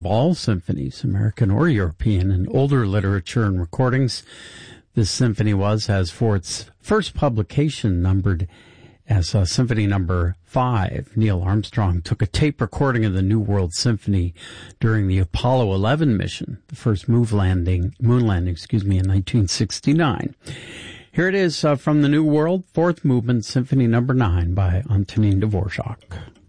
all symphonies, American or European, in older literature and recordings. This symphony was, as for its first publication, numbered as Symphony Number 5. Neil Armstrong took a tape recording of the New World Symphony during the Apollo 11 mission, the first moon landing, in 1969. Here it is from the New World, Fourth Movement, Symphony Number 9 by Antonin Dvorak.